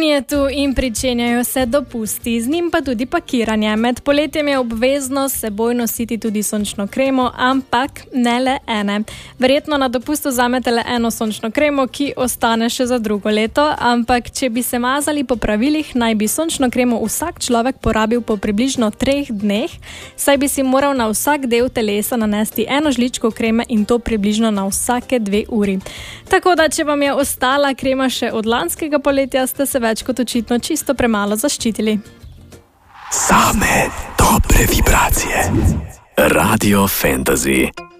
Juni je tu in pričenjajo se dopusti, z njim pa tudi pakiranje. Med poletjem je obvezno s seboj nositi tudi sončno kremo, ampak ne le ene. Verjetno na dopustu vzamete le eno sončno kremo, ki ostane še za drugo leto, ampak če bi se mazali po pravilih, naj bi sončno kremo vsak človek porabil po približno 3 dneh, saj bi si moral na vsak del telesa nanesti eno žličko kreme in to približno na vsake 2 uri. Tako da, če vam je ostala krema še od lanskega poletja, ste se več kot očitno čisto premalo zaščitili. Same dobre vibracije. Radio Fantasy.